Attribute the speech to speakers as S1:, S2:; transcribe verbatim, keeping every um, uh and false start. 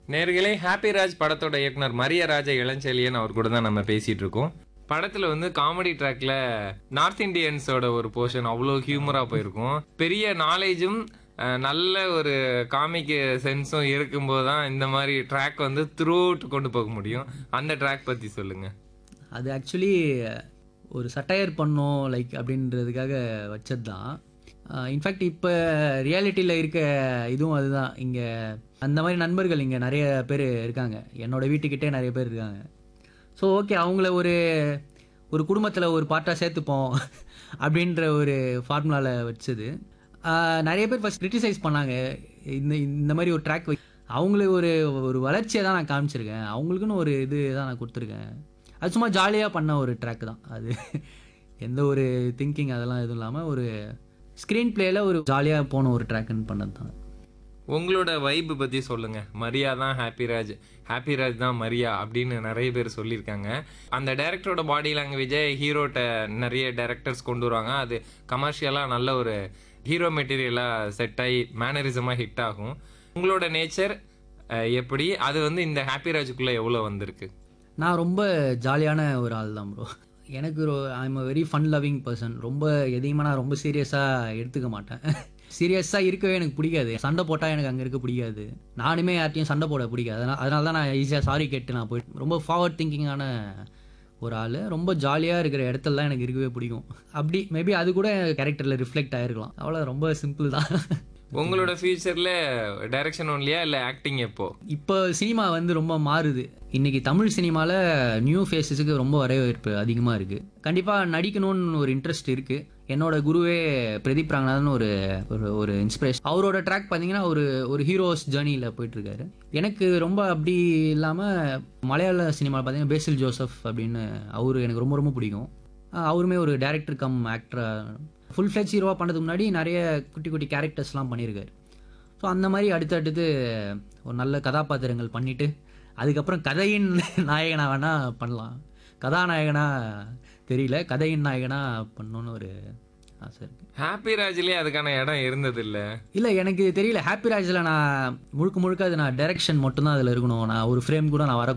S1: நேர்களே, ஹாப்பி ராஜ் படத்தோட இயக்குனர் மரியராஜ இளஞ்செழியன் அவர் கூட தான் நம்ம பேசிட்டு இருக்கோம். படத்துல வந்து காமெடி ட்ராக்ல நார்த் இந்தியன்ஸோட ஒரு போர்ஷன் அவ்வளோ ஹியூமரா போயிருக்கும். பெரிய நாலேஜும் நல்ல ஒரு காமிக் சென்ஸும் இருக்கும்போது தான் இந்த மாதிரி ட்ராக் வந்து த்ரூ அவுட் கொண்டு போக முடியும். அந்த ட்ராக் பத்தி சொல்லுங்க.
S2: அது ஆக்சுவலி ஒரு சட்டையர் பண்ணோம் லைக் அப்படின்றதுக்காக வச்சது தான். இன்ஃபேக்ட் இப்போ ரியாலிட்டியில் இருக்க இதுவும் அதுதான். இங்கே அந்த மாதிரி நண்பர்கள் இங்கே நிறைய பேர் இருக்காங்க. என்னோட வீட்டுக்கிட்டே நிறைய பேர் இருக்காங்க. ஸோ ஓகே, அவங்கள ஒரு ஒரு குடும்பத்தில் ஒரு பார்ட்டாக சேர்த்துப்போம் அப்படின்ற ஒரு ஃபார்முலாவில் வச்சது. நிறைய பேர் ஃபஸ்ட் கிரிட்டிசைஸ் பண்ணாங்க. இந்த இந்த மாதிரி ஒரு ட்ராக் வை அவங்களுக்கு ஒரு ஒரு வளர்ச்சியை தான் நான் காமிச்சிருக்கேன், அவங்களுக்குன்னு ஒரு இது தான் நான் கொடுத்துருக்கேன். அது சும்மா ஜாலியாக பண்ண ஒரு ட்ராக் தான் அது. எந்த ஒரு திங்கிங் அதெல்லாம் எதுவும் இல்லாமல் ஒரு ஸ்க்ரீன் பிளேயில் ஒரு ஜாலியாக போன ஒரு ட்ராக்குன்னு பண்ணது தான்.
S1: உங்களோட வைப்பு பற்றி சொல்லுங்க. மரியா தான் ஹாப்பி ராஜ், ஹாப்பி ராஜ் தான் மரியா அப்படின்னு நிறைய பேர் சொல்லியிருக்காங்க. அந்த டைரக்டரோட பாடி லாங்குவேஜை ஹீரோட்ட நிறைய டைரக்டர்ஸ் கொண்டு வருவாங்க. அது கமர்ஷியலாக நல்ல ஒரு ஹீரோ மெட்டீரியலாக செட் ஆகி மேனரிசமாக ஹிட் ஆகும். உங்களோட நேச்சர் எப்படி, அது வந்து இந்த ஹாப்பி ராஜுக்குள்ளே எவ்வளோ வந்திருக்கு?
S2: நான் ரொம்ப ஜாலியான ஒரு ஆள் தான் ப்ரோ. எனக்கு I am a very fun loving person. ரொம்ப எதையுமே நான் ரொம்ப சீரியஸாக எடுத்துக்க மாட்டேன். சீரியஸாக இருக்கவே எனக்கு பிடிக்காது. சண்டை போட்டால் எனக்கு அங்கே இருக்க பிடிக்காது. நானுமே யார்ட்டையும் சண்டை போட பிடிக்காது. அதனால் அதனால தான் நான் ஈஸியாக சாரி கேட்டு நான் போயிட்டு ரொம்ப ஃபார்வர்ட் திங்கிங்கான ஒரு ஆள். ரொம்ப ஜாலியாக இருக்கிற இடத்துலலாம் எனக்கு இருக்கவே பிடிக்கும். அப்படி மேபி அது கூட கேரக்டரில் ரிஃப்ளெக்ட் ஆகிருக்கலாம். அவ்வளோ ரொம்ப சிம்பிள் தான்.
S1: உங்களோட ஃபியூச்சரில் டைரக்ஷன் ஒன்லியா இல்லை ஆக்டிங் எப்போ?
S2: இப்போ சினிமா வந்து ரொம்ப மாறுது. இன்றைக்கி தமிழ் சினிமாவில் நியூ ஃபேஸஸுக்கு ரொம்ப வரவேற்பு அதிகமாக இருக்குது. கண்டிப்பாக நடிக்கணும்னு ஒரு இன்ட்ரெஸ்ட் இருக்குது. என்னோட குருவே பிரதீப் ராங்கநாதன் ஒரு ஒரு ஒரு இன்ஸ்பிரேஷன். அவரோட ட்ராக் பார்த்தீங்கன்னா ஒரு ஒரு ஹீரோஸ் ஜேர்னியில் போயிட்டுருக்காரு. எனக்கு ரொம்ப அப்படி இல்லாமல் மலையாள சினிமாவில் பார்த்தீங்கன்னா பேசில் ஜோசப் அப்படின்னு அவரு எனக்கு ரொம்ப ரொம்ப பிடிக்கும். அவருமே ஒரு டைரக்டர் கம் ஆக்டராக ஃபுல் ஃப்ளெஜ் ஹீரோவாக பண்ணுறதுக்கு முன்னாடி நிறைய குட்டி குட்டி கேரக்டர்ஸ்லாம் பண்ணியிருக்காரு. ஸோ அந்த மாதிரி அடுத்தடுத்து ஒரு நல்ல கதாபாத்திரங்கள் பண்ணிவிட்டு அதுக்கப்புறம் கதையின் நாயகனாக வேணால் பண்ணலாம். கதாநாயகனாக தெரியல, கதையின் நாயகனாக பண்ணணுன்னு ஒரு ஆசை இருக்குது.
S1: ஹாப்பி ராஜ்லேயே அதுக்கான இடம் இருந்தது இல்லை?
S2: இல்லை, எனக்கு தெரியல. ஹாப்பி ராஜில் நான் முழுக்க முழுக்க அது நான் டைரக்ஷன் மட்டும்தான் அதில் இருக்கணும். நான் ஒரு ஃப்ரேம் கூட நான் வர